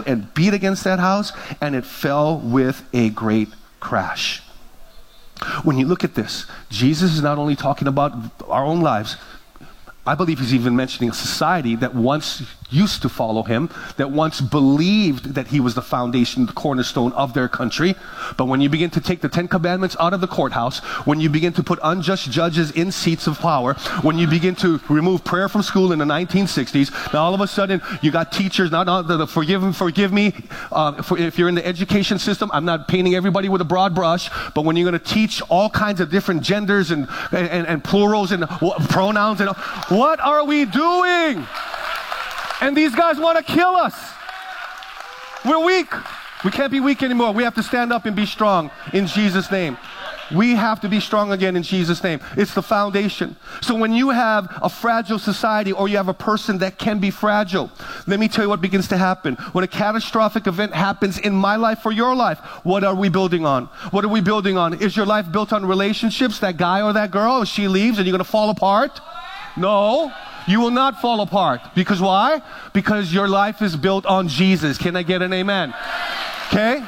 and beat against that house, and it fell with a great crash. When you look at this, Jesus is not only talking about our own lives. I believe he's even mentioning a society that once used to follow him, that once believed that he was the foundation, the cornerstone of their country. But when you begin to take the 10 Commandments out of the courthouse, when you begin to put unjust judges in seats of power, when you begin to remove prayer from school in the 1960s, now all of a sudden you got teachers, forgive me, if you're in the education system, I'm not painting everybody with a broad brush, but when you're going to teach all kinds of different genders and plurals and pronouns, and what are we doing? And these guys want to kill us. We're weak. We can't be weak anymore. We have to stand up and be strong in Jesus' name. We have to be strong again in Jesus' name. It's the foundation. So when you have a fragile society, or you have a person that can be fragile, let me tell you what begins to happen. When a catastrophic event happens in my life or your life, what are we building on? What are we building on? Is your life built on relationships, that guy or that girl, if she leaves and you're going to fall apart? No. You will not fall apart. Because why? Because your life is built on Jesus. Can I get an amen? Okay?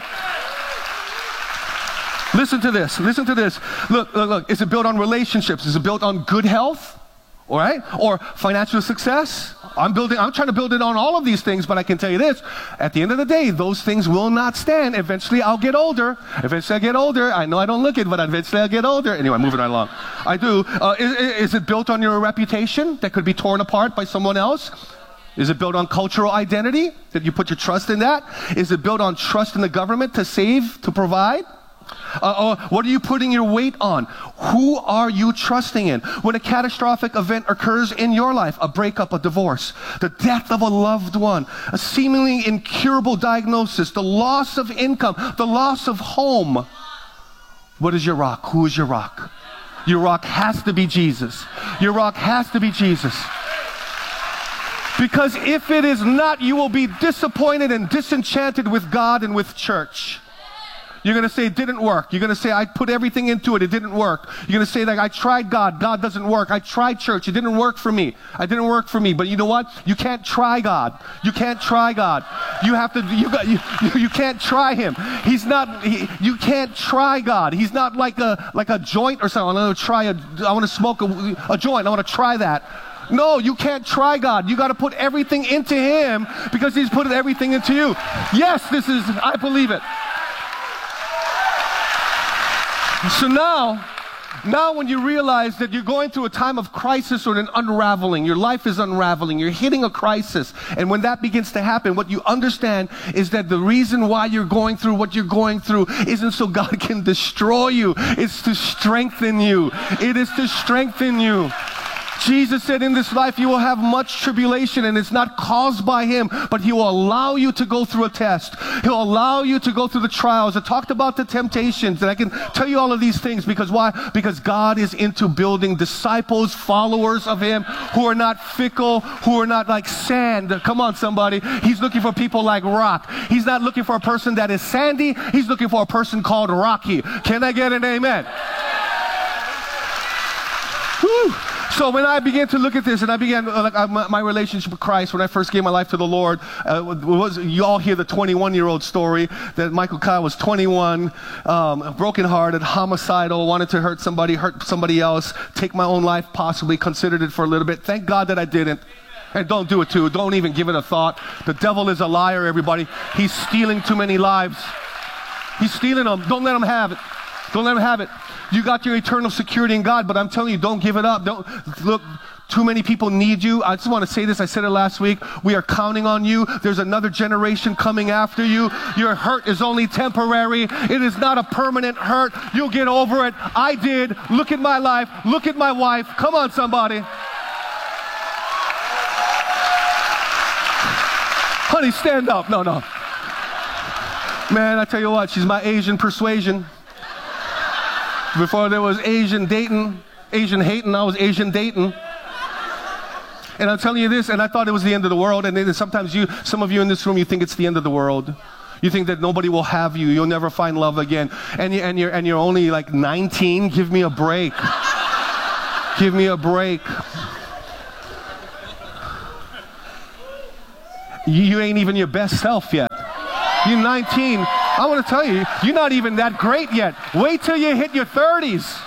Listen to this. Listen to this. Look. Is it built on relationships? Is it built on good health? All right? Or financial success? I'm trying to build it on all of these things, but I can tell you this. At the end of the day, those things will not stand. Eventually, I'll get older. Eventually, I get older. I know I don't look it, but eventually, I'll get older. Anyway, moving right along. I do. Is it built on your reputation that could be torn apart by someone else? Is it built on cultural identity, that you put your trust in that? Is it built on trust in the government to save, to provide? What are you putting your weight on? Who are you trusting in? When a catastrophic event occurs in your life, a breakup, a divorce, the death of a loved one, a seemingly incurable diagnosis, the loss of income, the loss of home, what is your rock? Who is your rock? Your rock has to be Jesus. Your rock has to be Jesus. Because if it is not, you will be disappointed and disenchanted with God and with church. You're going to say it didn't work. You're going to say I put everything into it. It didn't work. You're going to say that I tried God. God doesn't work. I tried church. It didn't work for me. It didn't work for me. But you know what? You can't try God. You can't try God. You have to. You can't try Him. He's not. You can't try God. He's not like a joint or something. I want to smoke a joint. I want to try that. No, you can't try God. You got to put everything into Him because He's put everything into you. Yes, I believe it. So now when you realize that you're going through a time of crisis or an unraveling, your life is unraveling, you're hitting a crisis, and when that begins to happen, what you understand is that the reason why you're going through what you're going through isn't so God can destroy you, it's to strengthen you. It is to strengthen you. Jesus said, in this life you will have much tribulation, and it's not caused by Him, but He will allow you to go through a test. He'll allow you to go through the trials. I talked about the temptations, and I can tell you all of these things because why? Because God is into building disciples, followers of Him, who are not fickle, who are not like sand. Come on, somebody. He's looking for people like rock. He's not looking for a person that is sandy. He's looking for a person called Rocky. Can I get an amen? Whew. So when I began to look at this, and I began my relationship with Christ, when I first gave my life to the Lord, you all hear the 21-year-old story that Michael Kyle was 21, brokenhearted, homicidal, wanted to hurt somebody else, take my own life possibly, considered it for a little bit. Thank God that I didn't. And don't do it too. Don't even give it a thought. The devil is a liar, everybody. He's stealing too many lives. He's stealing them. Don't let him have it. Don't let him have it. You got your eternal security in God, but I'm telling you, don't give it up. Don't look. Too many people need you. I just want to say this. I said it last week. We are counting on you. There's another generation coming after you. Your hurt is only temporary. It is not a permanent hurt. You'll get over it. I did. Look at my life. Look at my wife. Come on, somebody. Honey, stand up. No. Man, I tell you what, she's my Asian persuasion. Before there was Asian hating, I was Asian dating. And I'm telling you this, and I thought it was the end of the world. And then sometimes some of you in this room, you think it's the end of the world. You think that nobody will have you. You'll never find love again. And you're only like 19. Give me a break. Give me a break. You ain't even your best self yet. You're 19. I want to tell you, you're not even that great yet. Wait till you hit your 30s.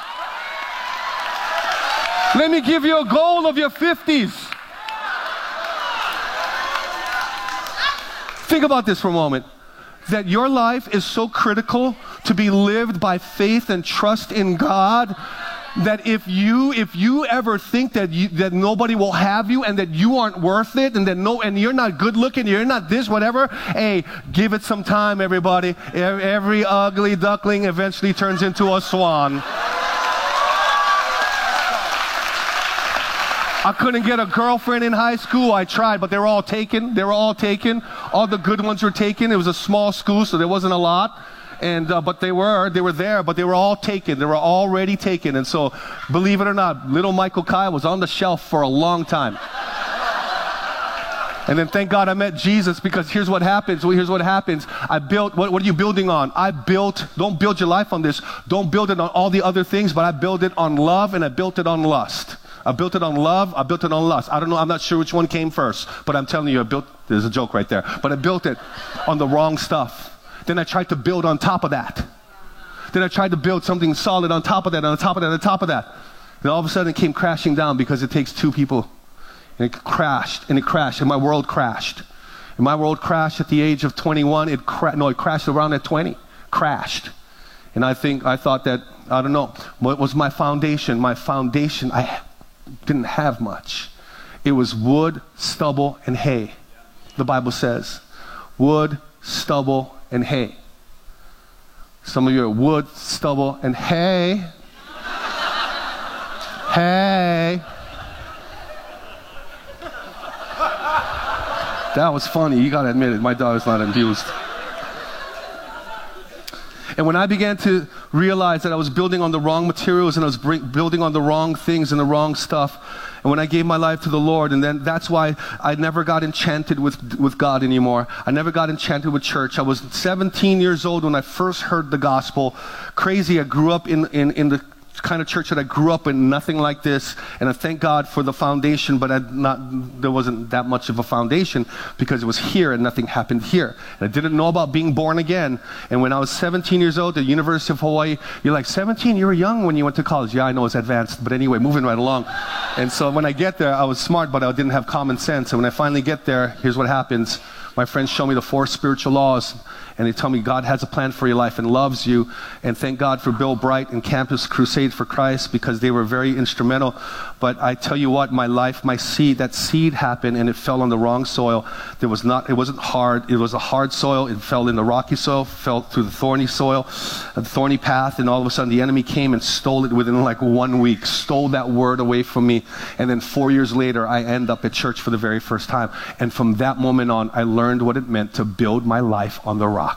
Let me give you a goal of your 50s. Think about this for a moment. That your life is so critical to be lived by faith and trust in God, that if you ever think that nobody will have you and that you aren't worth it and and you're not good looking, you're not this, whatever, hey, give it some time, everybody. Every ugly duckling eventually turns into a swan. I couldn't get a girlfriend in high school. I tried, but they were all taken. All the good ones were taken. It was a small school, so there wasn't a lot. And but they were there, but they were all taken. They were already taken. And so, believe it or not, little Michael Kyle was on the shelf for a long time. And then thank God I met Jesus, because here's what happens. I built, what are you building on? Don't build your life on this. Don't build it on all the other things, but I built it on love and I built it on lust. I built it on love, I built it on lust. I don't know, I'm not sure which one came first, but I'm telling you, there's a joke right there, but I built it on the wrong stuff. Then I tried to build on top of that. Then I tried to build something solid on top of that, on top of that, on top of that. And all of a sudden it came crashing down, because it takes two people. And it crashed, and my world crashed. And my world crashed at the age of 21. It crashed around at 20. Crashed. And I thought that, I don't know, what was my foundation? My foundation, I didn't have much. It was wood, stubble, and hay. The Bible says, wood, stubble, and hay. Some of you are wood, stubble, and hay. Hay. That was funny. You got to admit it. My daughter's not amused. And when I began to realize that I was building on the wrong materials and I was building on the wrong things and the wrong stuff, and when I gave my life to the Lord, and then that's why I never got enchanted with God anymore. I never got enchanted with church. I was 17 years old when I first heard the gospel. Crazy, I grew up in the kind of church that I grew up in, nothing like this, and I thank God for the foundation, but there wasn't that much of a foundation, because it was here and nothing happened here. And I didn't know about being born again. And when I was 17 years old at the University of Hawaii, you're like, 17? You were young when you went to college. Yeah, I know it's advanced, but anyway, moving right along. And so when I get there, I was smart, but I didn't have common sense. And when I finally get there, here's what happens. My friends show me the 4 spiritual laws, and they tell me God has a plan for your life and loves you. And thank God for Bill Bright and Campus Crusade for Christ, because they were very instrumental. But I tell you what, that seed happened, and it fell on the wrong soil. It wasn't hard. It was a hard soil. It fell in the rocky soil, fell through the thorny soil, a thorny path, and all of a sudden the enemy came and stole it within like 1 week, stole that word away from me. And then 4 years later, I end up at church for the very first time. And from that moment on, I learned what it meant to build my life on the rock.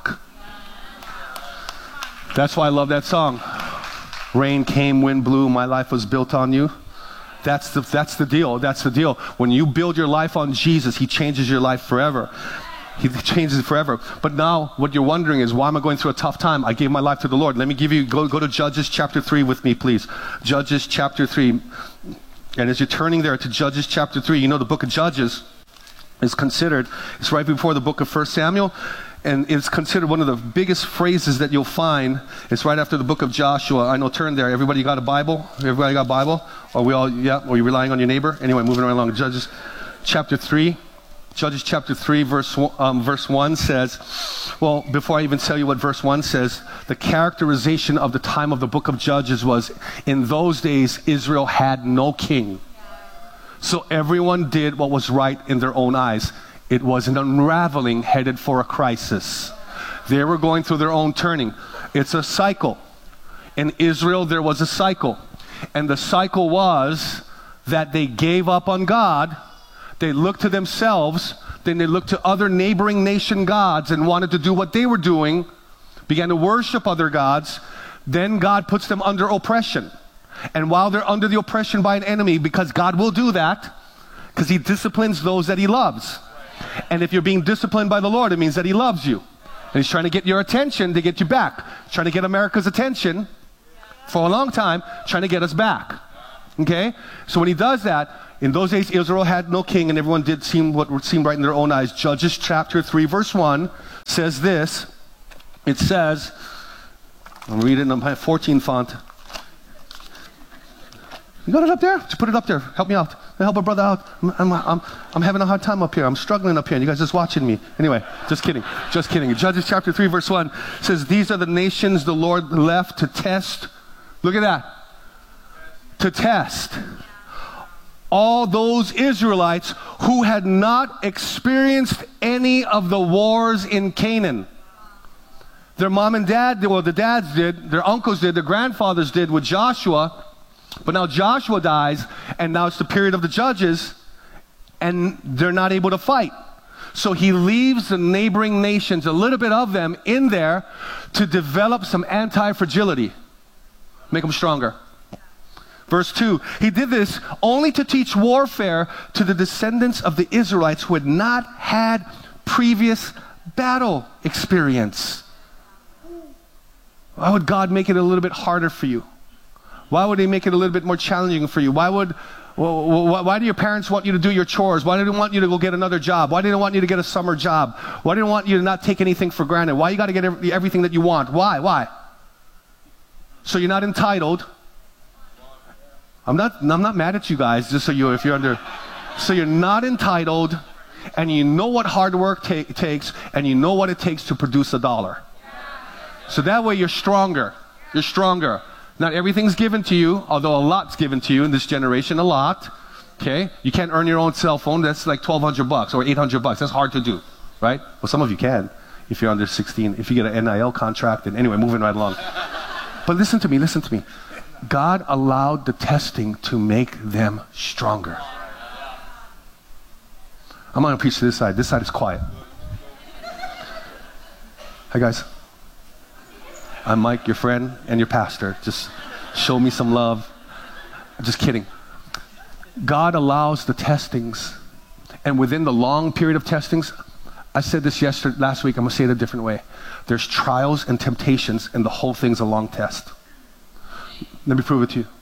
That's why I love that song. Rain came, wind blew, my life was built on you. That's the deal. That's the deal. When you build your life on Jesus, He changes your life forever. He changes it forever. But now what you're wondering is, why am I going through a tough time? I gave my life to the Lord. Let me go to Judges chapter 3 with me, please. Judges chapter 3. And as you're turning there to Judges chapter 3, you know the book of Judges is considered, it's right before the book of 1 Samuel. And it's considered one of the biggest phrases that you'll find. It's right after the book of Joshua. I know, turn there. Everybody got a Bible? Everybody got a Bible? Are we all, yeah? Are you relying on your neighbor? Anyway, moving right along. Judges chapter 3. Judges chapter 3, verse 1 says, well, before I even tell you what verse 1 says, the characterization of the time of the book of Judges was, in those days, Israel had no king. So everyone did what was right in their own eyes. It was an unraveling headed for a crisis. They were going through their own turning. It's a cycle. In Israel, there was a cycle. And the cycle was that they gave up on God. They looked to themselves. Then they looked to other neighboring nation gods and wanted to do what they were doing, began to worship other gods. Then God puts them under oppression. And while they're under the oppression by an enemy, because God will do that, because He disciplines those that He loves. And if you're being disciplined by the Lord, it means that He loves you. And He's trying to get your attention to get you back. Trying to get America's attention for a long time, trying to get us back. Okay? So when He does that, in those days Israel had no king, and everyone did what seemed right in their own eyes. Judges chapter 3 verse 1 says this. It says, I'm reading in my 14 font. You got it up there? Just put it up there. Help me out. Help a brother out. I'm having a hard time up here. I'm struggling up here. And you guys just watching me. Anyway, just kidding. Just kidding. Judges chapter 3, verse 1 says, these are the nations the Lord left to test. Look at that. To test all those Israelites who had not experienced any of the wars in Canaan. Their mom and dad, well, the dads did, their uncles did, their grandfathers did with Joshua. But now Joshua dies, and now it's the period of the judges, and they're not able to fight. So he leaves the neighboring nations, a little bit of them, in there to develop some anti-fragility. Make them stronger. Verse 2, he did this only to teach warfare to the descendants of the Israelites who had not had previous battle experience. Why would God make it a little bit harder for you? Why would he make it a little bit more challenging for you? Why do your parents want you to do your chores? Why do they want you to go get another job? Why do they want you to get a summer job? Why do they want you to not take anything for granted? Why you got to get everything that you want? Why? So you're not entitled. I'm not mad at you guys, just so if you're under, so you're not entitled, and you know what hard work takes, and you know what it takes to produce a dollar. So that way you're stronger. You're stronger. Not everything's given to you, although a lot's given to you in this generation, a lot. Okay? You can't earn your own cell phone. That's like $1,200 or $800. That's hard to do, right? Well, some of you can if you're under 16, if you get an NIL contract. And anyway, moving right along. But listen to me. God allowed the testing to make them stronger. I'm going to preach to this side. This side is quiet. Hi, guys. I'm Mike, your friend and your pastor. Just show me some love. I'm just kidding. God allows the testings, and within the long period of testings, I said this last week, I'm going to say it a different way. There's trials and temptations, and the whole thing's a long test. Let me prove it to you.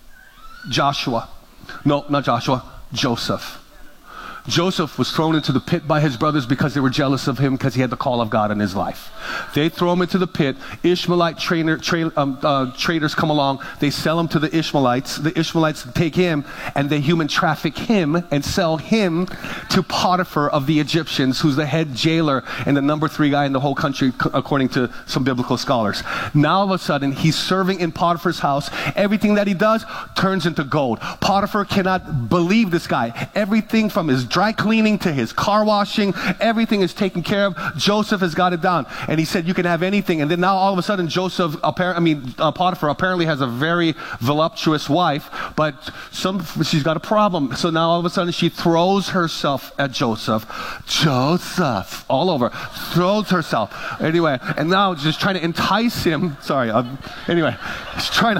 Joseph. Joseph was thrown into the pit by his brothers because they were jealous of him because he had the call of God in his life. They throw him into the pit. Ishmaelite traders come along. They sell him to the Ishmaelites. The Ishmaelites take him and they human traffic him and sell him to Potiphar of the Egyptians, who's the head jailer and the number 3 guy in the whole country, according to some biblical scholars. Now all of a sudden, he's serving in Potiphar's house. Everything that he does turns into gold. Potiphar cannot believe this guy. Everything from his dry cleaning to his car washing, everything is taken care of. Joseph has got it down. And he said, you can have anything. And then now all of a sudden, Potiphar apparently has a very voluptuous wife, but she's got a problem. So now all of a sudden, she throws herself at Joseph, all over, throws herself. Anyway, and now just trying to entice him. Anyway, he's trying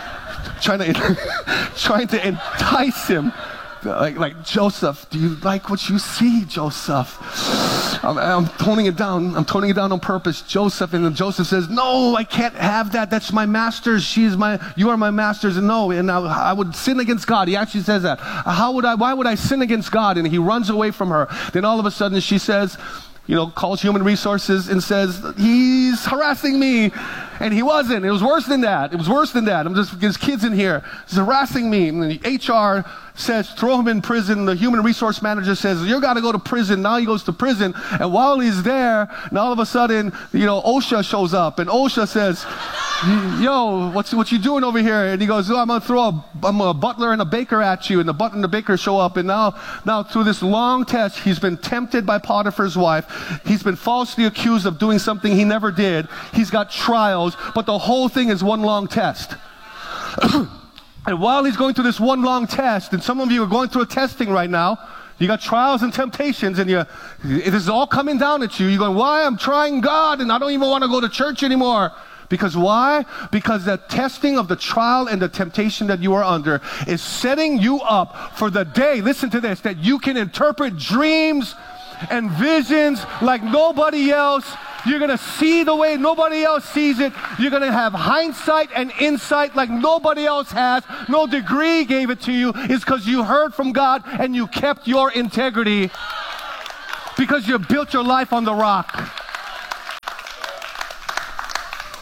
to entice him. Like Joseph, do you like what you see, Joseph? I'm toning it down. I'm toning it down on purpose, Joseph. And then Joseph says, no, I can't have that. That's my master's. You are my master's. And no, and I would sin against God. He actually says that. Why would I sin against God? And he runs away from her. Then all of a sudden she says, calls human resources and says, he's harassing me. And he wasn't. It was worse than that. There's kids in here. He's harassing me. And the HR says, throw him in prison. The human resource manager says, you got to go to prison. Now he goes to prison. And while he's there, now all of a sudden, OSHA shows up. And OSHA says, yo, what you doing over here? And he goes, I'm going to throw a butler and a baker at you. And the butler and the baker show up. And now through this long test, he's been tempted by Potiphar's wife. He's been falsely accused of doing something he never did. He's got trials, but the whole thing is one long test. And while he's going through this one long test, and some of you are going through a testing right now, you got trials and temptations, and it is all coming down at you. You're going, why? I'm trying God, and I don't even want to go to church anymore. Because why? Because the testing of the trial and the temptation that you are under is setting you up for the day, listen to this, that you can interpret dreams and visions like nobody else. You're going to see the way nobody else sees it. You're going to have hindsight and insight like nobody else has. No degree gave it to you. It's because you heard from God and you kept your integrity, because you built your life on the rock.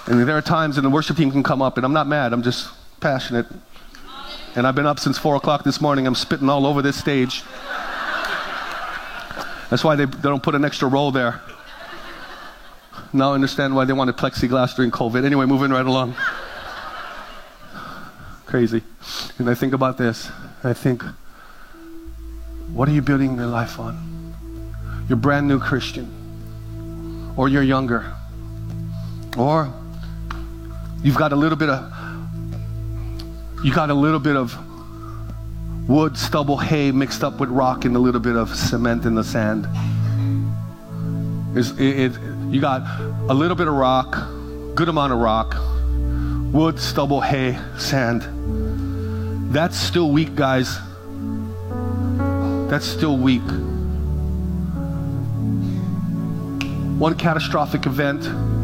And there are times, and the worship team can come up, and I'm not mad, I'm just passionate. And I've been up since 4 o'clock this morning. I'm spitting all over this stage. That's why they don't put an extra row there. Now I understand why they wanted plexiglass during COVID. Anyway, moving right along. Crazy. And I think about this. I think, what are you building your life on? You're brand new Christian. Or you're younger. Or you've got a little bit of wood, stubble, hay mixed up with rock and a little bit of cement in the sand. You got a little bit of rock, good amount of rock, wood, stubble, hay, sand. That's still weak, guys. That's still weak. One catastrophic event,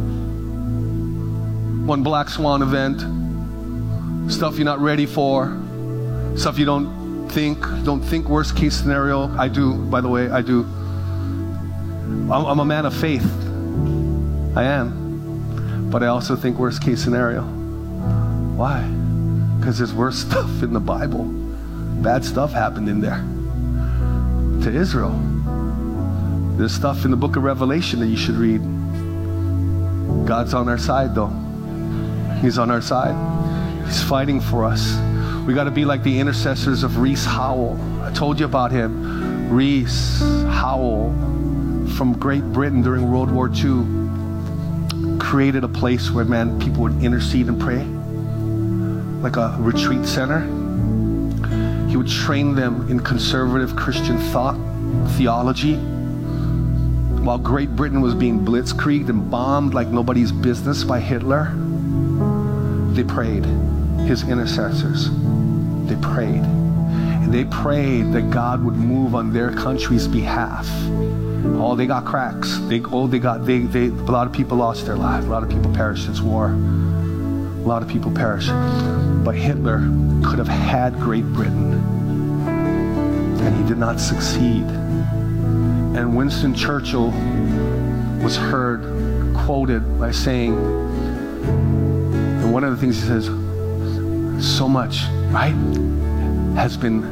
one black swan event, stuff you're not ready for, stuff you don't think worst case scenario. I do, by the way, I do. I'm a man of faith. I am. But I also think worst case scenario. Why? Because there's worse stuff in the Bible. Bad stuff happened in there to Israel. There's stuff in the book of Revelation that you should read. God's on our side, though. He's on our side. He's fighting for us. We got to be like the intercessors of Rees Howell. I told you about him. Rees Howell from Great Britain during World War II created a place where, man, people would intercede and pray, like a retreat center. He would train them in conservative Christian theology. While Great Britain was being blitzkrieged and bombed like nobody's business by Hitler, they prayed. His intercessors, they prayed. And they prayed that God would move on their country's behalf. Oh, they got cracks. A lot of people lost their lives. A lot of people perished in this war. A lot of people perished. But Hitler could have had Great Britain, and he did not succeed. And Winston Churchill was quoted by saying, and one of the things he says, so much, right, has been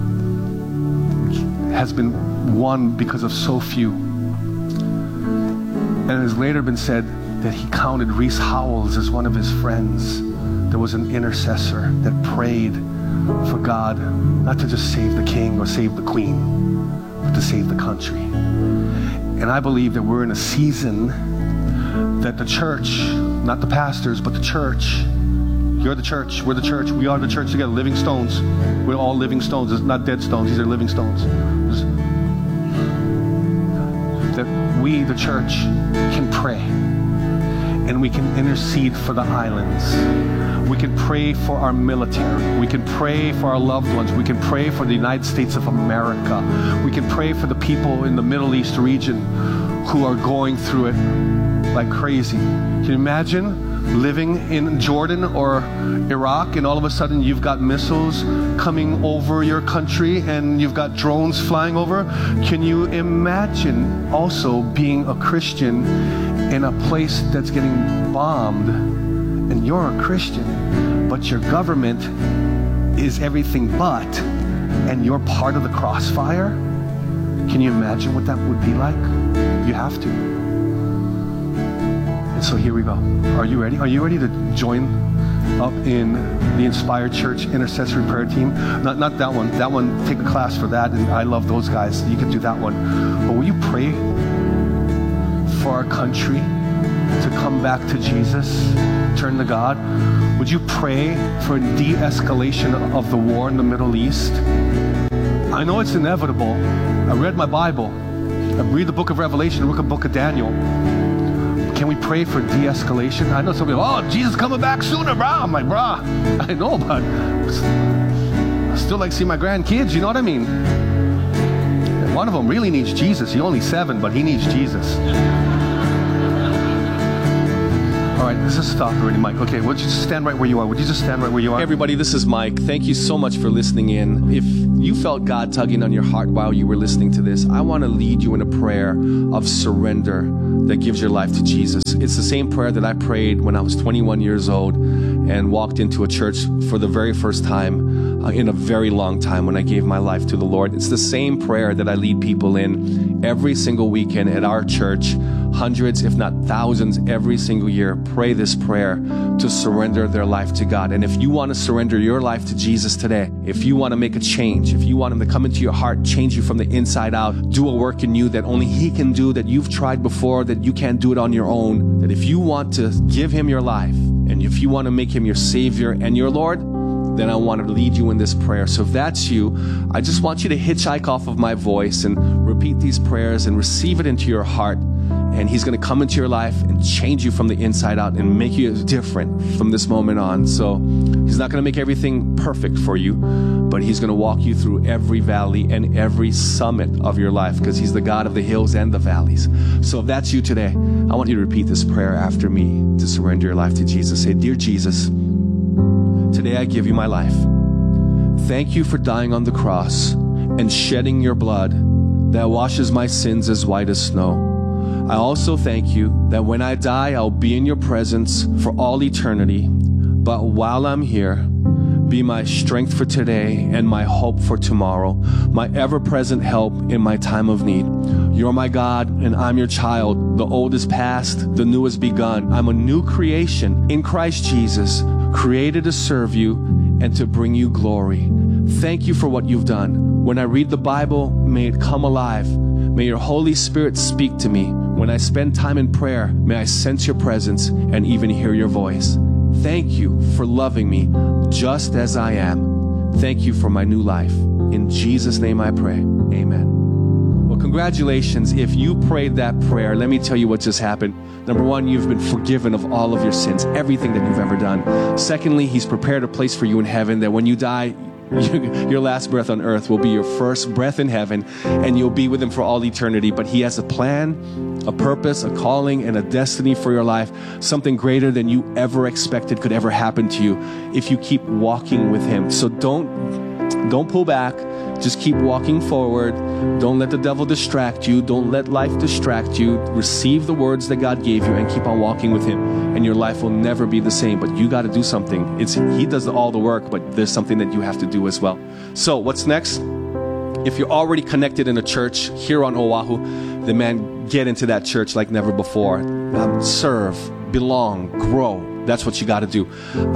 won because of so few. And it has later been said that he counted Rees Howells as one of his friends. There was an intercessor that prayed for God not to just save the king or save the queen, but to save the country. And I believe that we're in a season that the church, not the pastors, but the church, you're the church, we're the church, we are the church together, living stones. We're all living stones. It's not dead stones, these are living stones. That we, the church, can pray. And we can intercede for the islands. We can pray for our military. We can pray for our loved ones. We can pray for the United States of America. We can pray for the people in the Middle East region who are going through it like crazy. Can you imagine living in Jordan or Iraq, and all of a sudden you've got missiles coming over your country and you've got drones flying over? Can you imagine also being a Christian in a place that's getting bombed, and you're a Christian, but your government is everything but, and you're part of the crossfire? Can you imagine what that would be like? You have to. And so here we go. Are you ready? Are you ready to join up in the Inspired Church Intercessory Prayer Team? Not that one. That one, take a class for that, and I love those guys. You can do that one. But will you pray for our country to come back to Jesus, turn to God? Would you pray for a de-escalation of the war in the Middle East? I know it's inevitable. I read my Bible. I read the book of Revelation, the book of Daniel. Can we pray for de-escalation? I know some people, oh, Jesus coming back sooner, brah. I'm like, brah, I know, but I still like to see my grandkids, you know what I mean? One of them really needs Jesus. He's only 7, but he needs Jesus. All right, this is stop already, Mike. Okay, would you just stand right where you are? Would you just stand right where you are? Hey everybody, this is Mike. Thank you so much for listening in. If you felt God tugging on your heart while you were listening to this, I want to lead you in a prayer of surrender that gives your life to Jesus. It's the same prayer that I prayed when I was 21 years old and walked into a church for the very first time in a very long time when I gave my life to the Lord. It's the same prayer that I lead people in every single weekend at our church. Hundreds, if not thousands, every single year pray this prayer to surrender their life to God. And if you want to surrender your life to Jesus today, if you want to make a change, if you want Him to come into your heart, change you from the inside out, do a work in you that only He can do, that you've tried before, that you can't do it on your own, that if you want to give Him your life, and if you want to make Him your Savior and your Lord, then I want to lead you in this prayer. So if that's you, I just want you to hitchhike off of my voice and repeat these prayers and receive it into your heart. And He's going to come into your life and change you from the inside out and make you different from this moment on. So He's not going to make everything perfect for you, but He's going to walk you through every valley and every summit of your life, because He's the God of the hills and the valleys. So if that's you today, I want you to repeat this prayer after me to surrender your life to Jesus. Say, "Dear Jesus, today I give you my life. Thank you for dying on the cross and shedding your blood that washes my sins as white as snow. I also thank you that when I die, I'll be in your presence for all eternity. But while I'm here, be my strength for today and my hope for tomorrow, my ever-present help in my time of need. You're my God, and I'm your child. The old is past, the new has begun. I'm a new creation in Christ Jesus, created to serve you and to bring you glory. Thank you for what you've done. When I read the Bible, may it come alive. May your Holy Spirit speak to me. When I spend time in prayer, may I sense your presence and even hear your voice. Thank you for loving me just as I am. Thank you for my new life. In Jesus' name I pray. Amen." Well, congratulations. If you prayed that prayer, let me tell you what just happened. Number one, you've been forgiven of all of your sins, everything that you've ever done. Secondly, He's prepared a place for you in heaven that when you die, your last breath on earth will be your first breath in heaven, and you'll be with Him for all eternity. But He has a plan, a purpose, a calling, and a destiny for your life, something greater than you ever expected could ever happen to you if you keep walking with Him. So don't pull back. Just keep walking forward. Don't let the devil distract you. Don't let life distract you. Receive the words that God gave you and keep on walking with Him, and your life will never be the same. But you got to do something. He does all the work, but there's something that you have to do as well. So what's next? If you're already connected in a church here on Oahu, then man, get into that church like never before. Serve, belong, grow. That's what you got to do.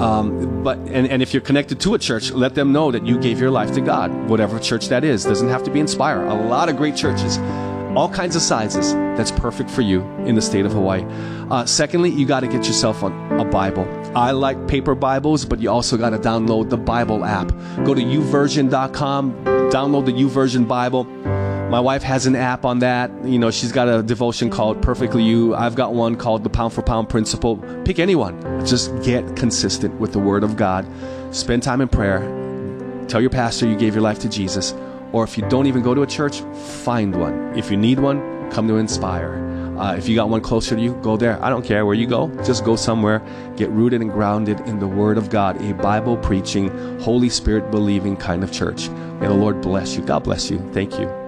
But if you're connected to a church, let them know that you gave your life to God, whatever church that is. Doesn't have to be Inspire. A lot of great churches, all kinds of sizes. That's perfect for you in the state of Hawaii. Secondly, you got to get yourself a Bible. I like paper Bibles, but you also got to download the Bible app. Go to YouVersion.com, download the YouVersion Bible. My wife has an app on that. You know, she's got a devotion called Perfectly You. I've got one called the Pound for Pound Principle. Pick anyone. Just get consistent with the Word of God. Spend time in prayer. Tell your pastor you gave your life to Jesus. Or if you don't even go to a church, find one. If you need one, come to Inspire. If you got one closer to you, go there. I don't care where you go. Just go somewhere. Get rooted and grounded in the Word of God. A Bible-preaching, Holy Spirit-believing kind of church. May the Lord bless you. God bless you. Thank you.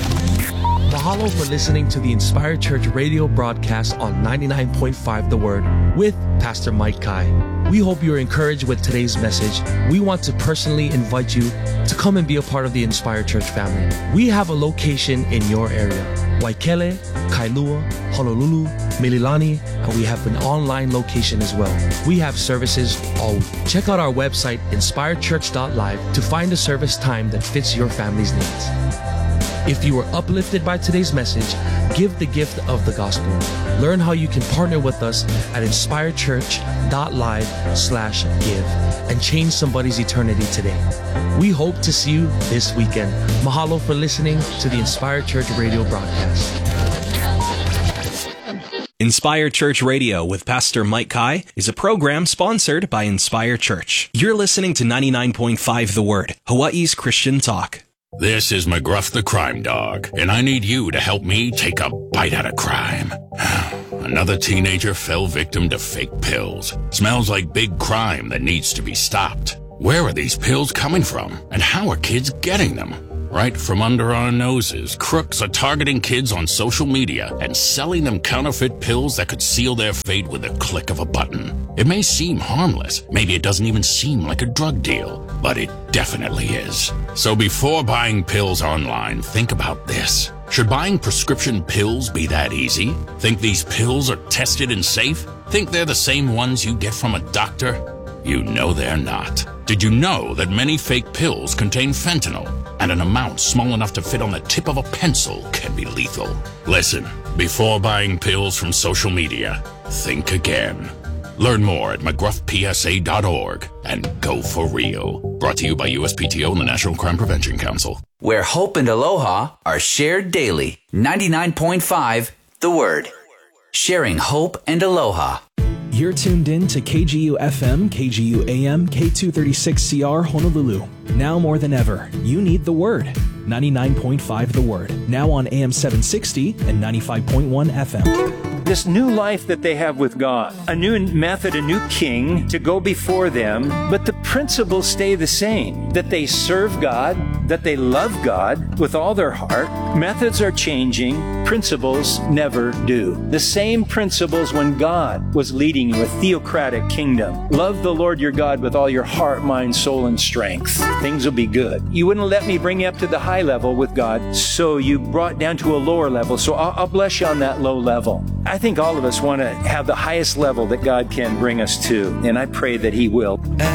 Mahalo for listening to the Inspire Church radio broadcast on 99.5 The Word with Pastor Mike Kai. We hope you're encouraged with today's message. We want to personally invite you to come and be a part of the Inspire Church family. We have a location in your area: Waikele, Kailua, Honolulu, Mililani, and we have an online location as well. We have services all week. Check out our website, inspirechurch.live, to find a service time that fits your family's needs. If you were uplifted by today's message, give the gift of the gospel. Learn how you can partner with us at inspirechurch.live/give and change somebody's eternity today. We hope to see you this weekend. Mahalo for listening to the Inspire Church radio broadcast. Inspire Church Radio with Pastor Mike Kai is a program sponsored by Inspire Church. You're listening to 99.5 The Word, Hawaii's Christian talk. This is McGruff the Crime Dog, and I need you to help me take a bite out of crime. Another teenager fell victim to fake pills. Smells like big crime that needs to be stopped. Where are these pills coming from? And how are kids getting them? Right from under our noses, crooks are targeting kids on social media and selling them counterfeit pills that could seal their fate with a click of a button. It may seem harmless, maybe it doesn't even seem like a drug deal, but it definitely is. So before buying pills online, think about this. Should buying prescription pills be that easy? Think these pills are tested and safe? Think they're the same ones you get from a doctor? You know they're not. Did you know that many fake pills contain fentanyl, and an amount small enough to fit on the tip of a pencil can be lethal? Listen, before buying pills from social media, think again. Learn more at mcgruffpsa.org and go for real. Brought to you by USPTO and the National Crime Prevention Council. Where hope and aloha are shared daily. 99.5 The Word. Sharing hope and aloha. You're tuned in to KGU FM, KGU AM, K236CR Honolulu. Now more than ever, you need the Word. 99.5 The Word. Now on AM 760 and 95.1 FM. This new life that they have with God, a new method, a new king to go before them, but the principles stay the same. That they serve God, that they love God with all their heart. Methods are changing, principles never do. The same principles when God was leading you, a theocratic kingdom. Love the Lord your God with all your heart, mind, soul, and strength. Things will be good. You wouldn't let me bring you up to the high level with God, so you brought down to a lower level. So I'll bless you on that low level. I think all of us want to have the highest level that God can bring us to, and I pray that He will.